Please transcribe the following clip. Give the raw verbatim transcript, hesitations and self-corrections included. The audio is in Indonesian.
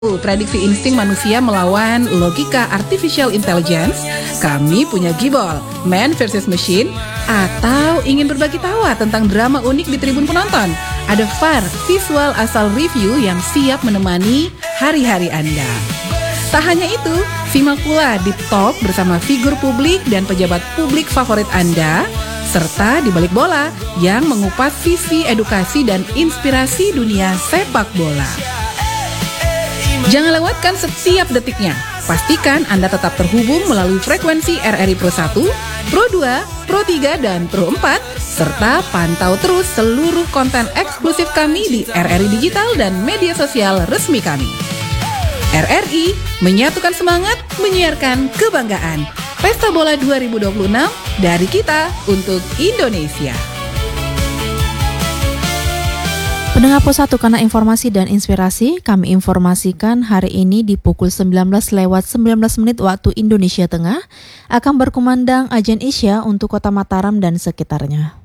Prediksi insting manusia melawan logika artificial intelligence. Kami punya Gibol, Man versus Machine. Atau ingin berbagi tawa tentang drama unik di tribun penonton? Ada F A R, visual asal review yang siap menemani hari-hari Anda. Tak hanya itu, simak pula Deep Talk bersama figur publik dan pejabat publik favorit Anda, serta di balik bola yang mengupas visi edukasi dan inspirasi dunia sepak bola. Jangan lewatkan setiap detiknya. Pastikan Anda tetap terhubung melalui frekuensi R R I Pro satu, Pro dua, Pro tiga, dan Pro empat, serta pantau terus seluruh konten eksklusif kami di R R I Digital dan media sosial resmi kami. R R I menyatukan semangat, menyiarkan kebanggaan. Pesta Bola dua ribu dua puluh enam dari kita untuk Indonesia. Pendengar Pro satu, karena informasi dan inspirasi, kami informasikan hari ini di pukul sembilan belas lewat sembilan belas menit waktu Indonesia Tengah akan berkumandang Ajan Isya untuk Kota Mataram dan sekitarnya.